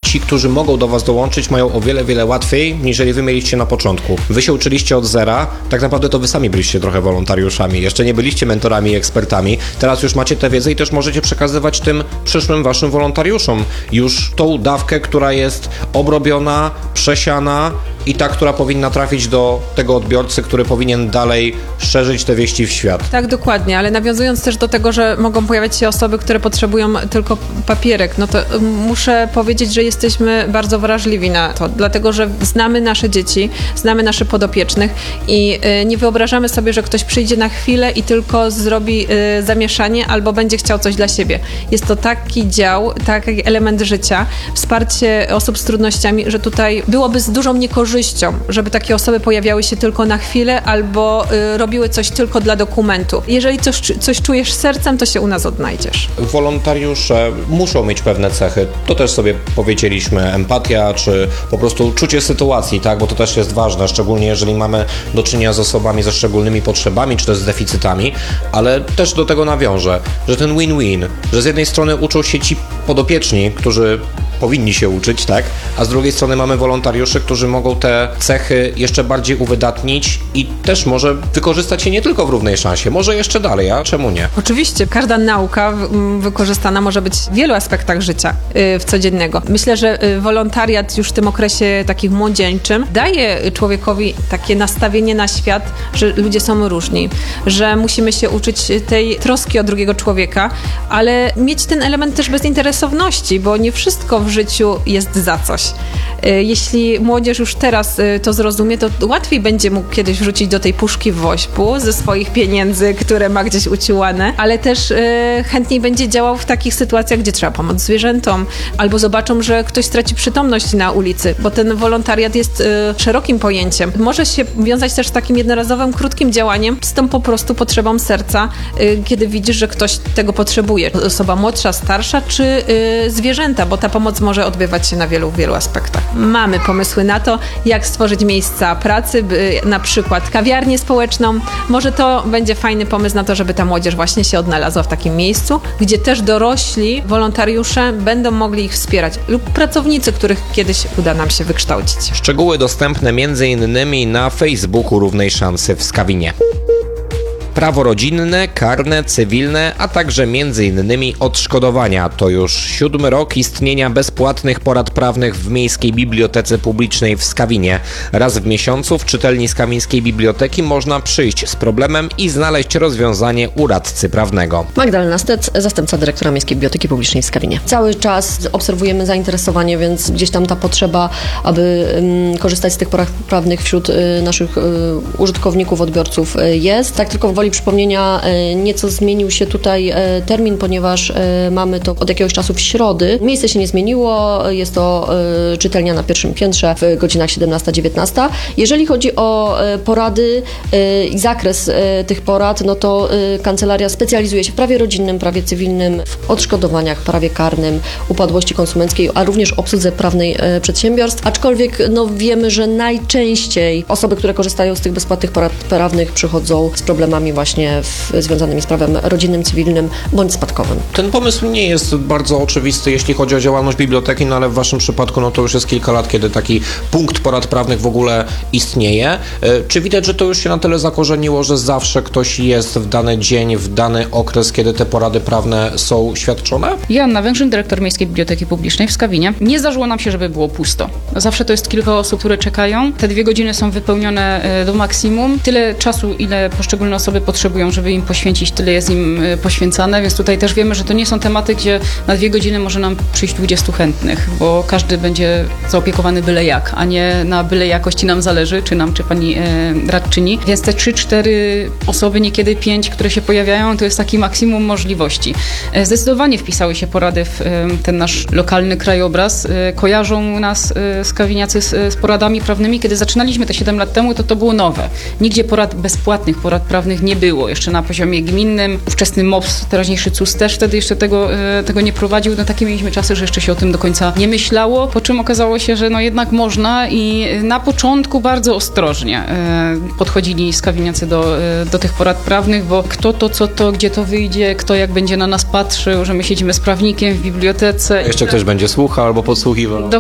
ci, którzy mogą do was dołączyć, mają o wiele, wiele łatwiej, niżeli wy mieliście na początku. Wy się uczyliście od zera, tak naprawdę to wy sami byliście trochę wolontariuszami, jeszcze nie byliście mentorami i ekspertami, teraz już macie tę wiedzę i też możecie przekazywać tym przyszłym waszym wolontariuszom już tą dawkę, która jest obrobiona, przesiana i ta, która powinna trafić do tego odbiorcy, który powinien dalej szerzyć te wieści w świat. Tak, dokładnie, ale nawiązując też do tego, że mogą pojawiać się osoby, które potrzebują tylko papierek, no to muszę powiedzieć, że jesteśmy bardzo wrażliwi na to, dlatego że znamy nasze dzieci, znamy naszych podopiecznych i nie wyobrażamy sobie, że ktoś przyjdzie na chwilę i tylko zrobi zamieszanie albo będzie chciał coś dla siebie. Jest to taki dział, taki element życia, wsparcie osób z trudnościami, że tutaj byłoby z dużą niekorzyścią, żeby takie osoby pojawiały się tylko na chwilę albo robiły coś tylko dla dokumentu. Jeżeli coś czujesz sercem, to się u nas odnajdziesz. Wolontariusze muszą mieć pewne cechy. To też sobie powiedzieliśmy, empatia, czy po prostu czucie sytuacji, tak? Bo to też jest ważne, szczególnie jeżeli mamy do czynienia z osobami ze szczególnymi potrzebami, czy też z deficytami, ale też do tego nawiążę, że ten win-win, że z jednej strony uczą się ci podopieczni, którzy powinni się uczyć, tak? A z drugiej strony mamy wolontariuszy, którzy mogą te cechy jeszcze bardziej uwydatnić i też może wykorzystać je nie tylko w równej szansie, może jeszcze dalej, a czemu nie? Oczywiście, każda nauka wykorzystana może być w wielu aspektach życia codziennego. Myślę, że wolontariat już w tym okresie takim młodzieńczym daje człowiekowi takie nastawienie na świat, że ludzie są różni, że musimy się uczyć tej troski o drugiego człowieka, ale mieć ten element też bezinteresowności, bo nie wszystko w życiu jest za coś. Jeśli młodzież już teraz to zrozumie, to łatwiej będzie mógł kiedyś wrzucić do tej puszki woźpu ze swoich pieniędzy, które ma gdzieś uciłane, ale też chętniej będzie działał w takich sytuacjach, gdzie trzeba pomóc zwierzętom, albo zobaczą, że ktoś straci przytomność na ulicy, bo ten wolontariat jest szerokim pojęciem. Może się wiązać też z takim jednorazowym, krótkim działaniem, z tą po prostu potrzebą serca, kiedy widzisz, że ktoś tego potrzebuje. Osoba młodsza, starsza, czy zwierzęta, bo ta pomoc może odbywać się na wielu, wielu aspektach. Mamy pomysły na to, jak stworzyć miejsca pracy, na przykład kawiarnię społeczną. Może to będzie fajny pomysł na to, żeby ta młodzież właśnie się odnalazła w takim miejscu, gdzie też dorośli wolontariusze będą mogli ich wspierać lub pracownicy, których kiedyś uda nam się wykształcić. Szczegóły dostępne m.in. na Facebooku Równej Szansy w Skawinie. Prawo rodzinne, karne, cywilne, a także m.in. odszkodowania. To już 7. rok istnienia bezpłatnych porad prawnych w Miejskiej Bibliotece Publicznej w Skawinie. Raz w miesiącu w czytelni Skawińskiej Biblioteki można przyjść z problemem i znaleźć rozwiązanie u radcy prawnego. Magdalena Stec, zastępca dyrektora Miejskiej Biblioteki Publicznej w Skawinie. Cały czas obserwujemy zainteresowanie, więc gdzieś tam ta potrzeba, aby korzystać z tych porad prawnych wśród naszych użytkowników, odbiorców jest. Tak tylko woli przypomnienia, nieco zmienił się tutaj termin, ponieważ mamy to od jakiegoś czasu w środy. Miejsce się nie zmieniło, jest to czytelnia na pierwszym piętrze w godzinach 17-19. Jeżeli chodzi o porady i zakres tych porad, no to kancelaria specjalizuje się w prawie rodzinnym, prawie cywilnym, w odszkodowaniach, prawie karnym, upadłości konsumenckiej, a również obsłudze prawnej przedsiębiorstw. Aczkolwiek no, wiemy, że najczęściej osoby, które korzystają z tych bezpłatnych porad prawnych, przychodzą z problemami właśnie związanymi z prawem rodzinnym, cywilnym bądź spadkowym. Ten pomysł nie jest bardzo oczywisty, jeśli chodzi o działalność biblioteki, no ale w waszym przypadku no to już jest kilka lat, kiedy taki punkt porad prawnych w ogóle istnieje. Czy widać, że to już się na tyle zakorzeniło, że zawsze ktoś jest w dany dzień, w dany okres, kiedy te porady prawne są świadczone? Joanna Węgrzyn, dyrektor Miejskiej Biblioteki Publicznej w Skawinie. Nie zdarzyło nam się, żeby było pusto. Zawsze to jest kilka osób, które czekają. Te 2 godziny są wypełnione do maksimum. Tyle czasu, ile poszczególne osoby potrzebują, żeby im poświęcić, tyle jest im poświęcane, więc tutaj też wiemy, że to nie są tematy, gdzie na 2 godziny może nam przyjść 20 chętnych, bo każdy będzie zaopiekowany byle jak, a nie na byle jakości nam zależy, czy nam, czy pani radczyni. Więc te 3-4 osoby, niekiedy 5, które się pojawiają, to jest taki maksimum możliwości. Zdecydowanie wpisały się porady w ten nasz lokalny krajobraz. Kojarzą nas skawiniacy z poradami prawnymi. Kiedy zaczynaliśmy te 7 lat temu, to było nowe. Nigdzie bezpłatnych porad prawnych nie było. Jeszcze na poziomie gminnym. Ówczesny MOPS, teraźniejszy CUS też wtedy jeszcze tego nie prowadził. No takie mieliśmy czasy, że jeszcze się o tym do końca nie myślało. Po czym okazało się, że no jednak można i na początku bardzo ostrożnie podchodzili skawiniacy do tych porad prawnych, bo kto to, co to, gdzie to wyjdzie, kto jak będzie na nas patrzył, że my siedzimy z prawnikiem w bibliotece. Jeszcze ktoś będzie słuchał albo podsłuchiwał.